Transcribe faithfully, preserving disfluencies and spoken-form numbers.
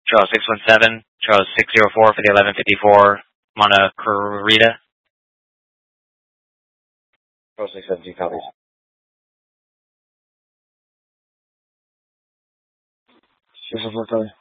Charles six one seven, Charles six zero four for the eleven fifty-four, Monacarita. Charles six seventeen copies. six oh four, copy.